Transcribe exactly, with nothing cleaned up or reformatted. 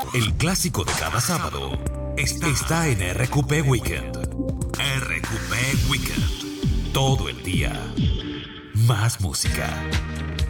El clásico de cada sábado está, está en R Q P Weekend. R Q P Weekend. Todo el día. Más música.